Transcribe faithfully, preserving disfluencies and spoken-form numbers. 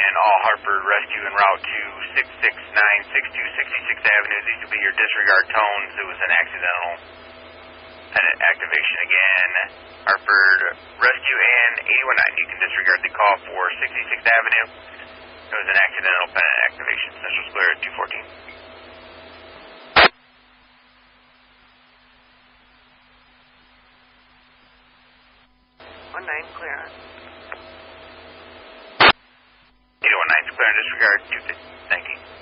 and all Hartford Rescue en route to six six nine six two sixty-sixth Avenue. These will be your disregard tones. It was an accidental an activation again. Hartford Rescue and eight one nine. You can disregard the call for sixty-sixth Avenue. It was an accidental pennant activation. Central Square at two fourteen. one nine, clear on. eight one nine, clear on disregard. two fifty. Thank you.